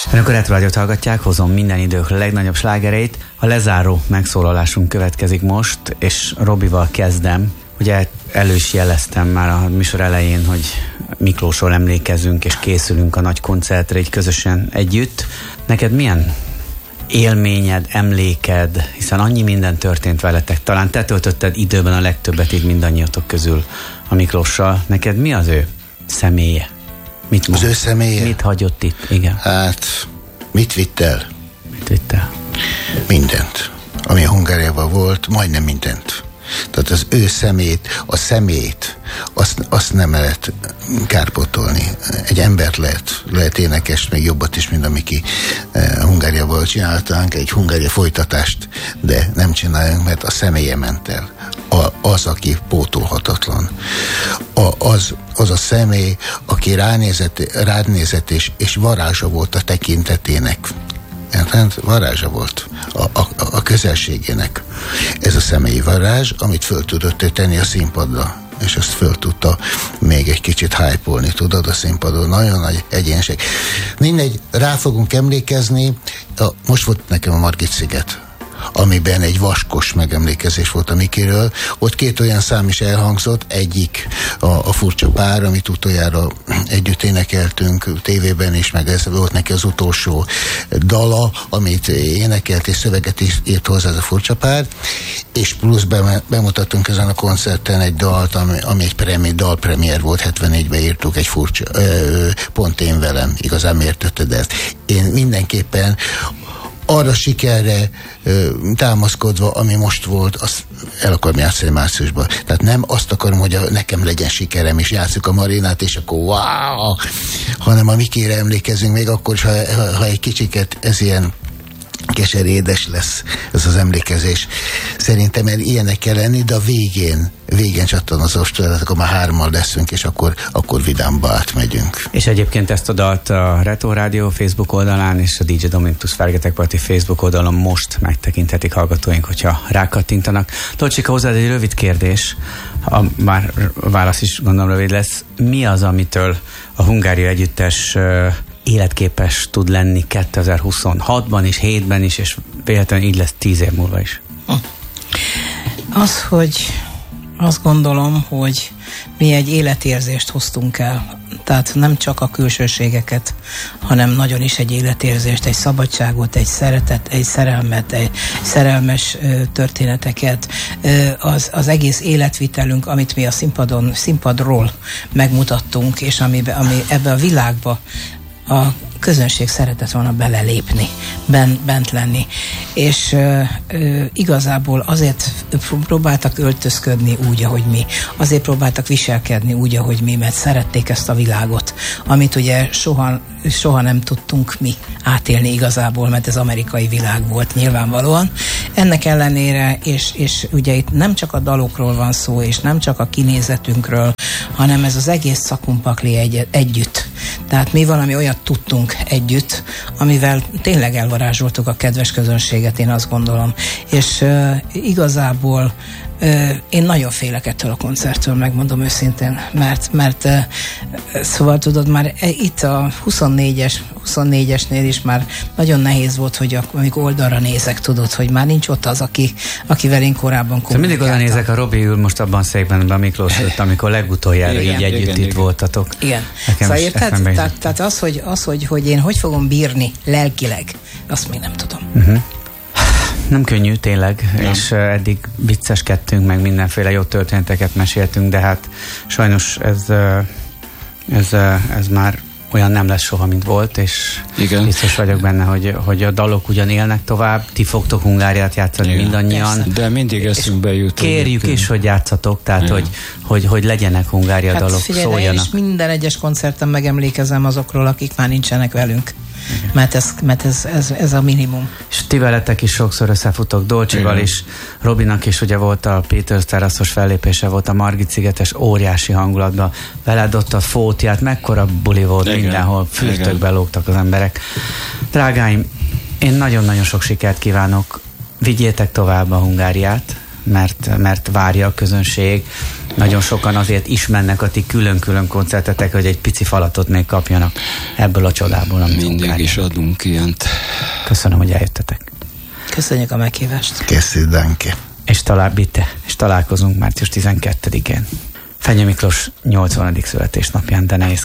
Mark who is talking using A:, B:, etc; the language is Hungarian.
A: Önök a Retro Rádiót hallgatják, hozom minden idők legnagyobb slágereit. A lezáró megszólalásunk következik most, és Robival kezdem. Ugye elő is jeleztem már a műsor elején, hogy Miklósról emlékezünk, és készülünk a nagy koncertre így közösen együtt. Neked milyen élményed, emléked, hiszen annyi minden történt veletek. Talán te töltötted időben a legtöbbet így mindannyiatok közül a Miklóssal. Neked mi az ő személye? Mit mond?
B: Az ő személye?
A: Mit hagyott itt? Igen.
B: Hát, mit vitt el?
A: Mit vitt el?
B: Mindent. Ami a Hungáriában volt, majdnem mindent. Tehát az ő szemét, a szemét, azt nem lehet kárpótolni. Egy embert lehet énekes, még jobbat is, mint amiki Hungáriában csináltánk, egy Hungária folytatást, de nem csináljunk, mert a személye ment el. Az, aki pótolhatatlan. Az a személy, aki rád nézett és varázsa volt a tekintetének. Hát varázsa volt a közelségének. Ez a személyi varázs, amit föl tudott tenni a színpadra, és azt föl tudta még egy kicsit hype-olni, tudod, a színpadon. Nagyon nagy egyénség. Mindegy, rá fogunk emlékezni. Most volt nekem a Margit-sziget, amiben egy vaskos megemlékezés volt a Mikiről. Ott két olyan szám is elhangzott, egyik a Furcsa pár, amit utoljára együtt énekeltünk tévében is, meg ez volt neki az utolsó dala, amit énekelt és szöveget is írt hozzá ez a Furcsa pár, és plusz bemutattunk ezen a koncerten egy dalt, ami egy dalpremiér volt, 74-ben írtuk, egy furcsa, pont én velem, igazán miért tetted ezt. Én mindenképpen arra sikerre támaszkodva, ami most volt, azt el akarom játszani márciusban. Tehát nem azt akarom, hogy nekem legyen sikerem, és játsszuk a Marinát, és akkor wow! Hanem a Mikére emlékezünk, még akkor is, ha egy kicsiket ez ilyen keserédes lesz ez az emlékezés. Szerintem ilyenek kell lenni, de a végén csattan az ostól, akkor már hárman leszünk, és akkor vidámba átmegyünk.
A: És egyébként ezt a dalt a Retro Rádió Facebook oldalán és a DJ Dominicus Fergetek Party Facebook oldalon most megtekinthetik hallgatóink, hogyha rákattintanak. Dolcsika, hozzád egy rövid kérdés, már a válasz is gondolom rövid lesz. Mi az, amitől a Hungária együttes életképes tud lenni 2026-ban is, 7-ben is, és véletlenül így lesz 10 év múlva is?
C: Az, hogy azt gondolom, hogy mi egy életérzést hoztunk el. Tehát nem csak a külsőségeket, hanem nagyon is egy életérzést, egy szabadságot, egy szeretet, egy szerelmet, egy szerelmes történeteket. Az egész életvitelünk, amit mi a színpadról megmutattunk, és ami ebbe a világba a közönség szeretett volna belelépni, bent lenni. És igazából azért próbáltak öltözködni úgy, ahogy mi. Azért próbáltak viselkedni úgy, ahogy mi, mert szerették ezt a világot, amit ugye soha nem tudtunk mi átélni igazából, mert ez amerikai világ volt nyilvánvalóan. Ennek ellenére, és ugye itt nem csak a dalokról van szó, és nem csak a kinézetünkről, hanem ez az egész szakumpakli együtt. Tehát mi valami olyat tudtunk együtt, amivel tényleg elvarázsoltuk a kedves közönséget, én azt gondolom. És igazából én nagyon félek ettől a koncerttől, megmondom őszintén, mert szóval tudod, már itt a 24-esnél is már nagyon nehéz volt, hogy amikor oldalra nézek, tudod, hogy már nincs ott az, akivel én korábban kommunikáltam.
A: Mindig oda nézek, a Robi ül most abban székben, a Miklós előtt, amikor legutoljára így együtt itt voltatok.
C: Igen. Szóval érted? Tehát az, hogy én hogy fogom bírni lelkileg, azt még nem tudom.
A: Nem könnyű, tényleg, nem. És eddig vicceskedtünk, meg mindenféle jó történeteket meséltünk, de hát sajnos ez már olyan nem lesz soha, mint volt, és igen. Biztos vagyok benne, hogy a dalok ugyan élnek tovább, ti fogtok Hungáriát játszani, igen. Mindannyian.
D: De mindig eszünkbe jut.
A: Kérjük is, hogy játszatok, tehát hogy legyenek Hungária dalok,
C: figyelj,
A: szóljanak.
C: És minden egyes koncerten megemlékezem azokról, akik már nincsenek velünk. Mert ez a minimum.
A: És ti veletek is sokszor összefutok, Dolcsival is, Robinak is ugye volt a Peters teraszos fellépése, volt a Margit-szigetes óriási hangulatban, veled ott a Fótiát, mekkora buli volt, igen. Mindenhol fürtökbe lógtak az emberek. Drágáim, én nagyon-nagyon sok sikert kívánok, vigyétek tovább a Hungáriát, mert várja a közönség. Nagyon sokan azért is mennek a ti külön-külön koncertetek, hogy egy pici falatot még kapjanak ebből a csodából.
D: Mindig is adunk ilyent.
A: Köszönöm, hogy eljöttetek.
C: Köszönjük a meghívást.
B: Köszönjük, danke.
A: És találkozunk március 12-én. Fenye Miklós 80. születésnapján, de nehéz